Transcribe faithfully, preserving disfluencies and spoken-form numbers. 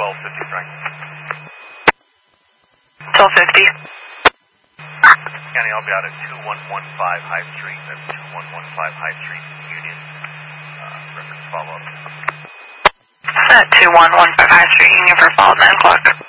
twelve fifty, Frank. twelve fifty. County, I'll be out at two one one five High Street. That's two one one five High Street, Union. Uh, reference follow-up. At two one one five High Street, Union for follow-up, nine o'clock.